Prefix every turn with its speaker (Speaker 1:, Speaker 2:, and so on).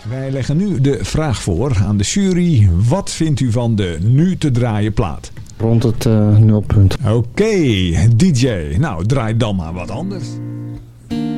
Speaker 1: Wij leggen nu de vraag voor aan de jury. Wat vindt u van de nu te draaien plaat?
Speaker 2: Rond het 0 punt.
Speaker 1: Oké, DJ. Nou, draai dan maar wat anders.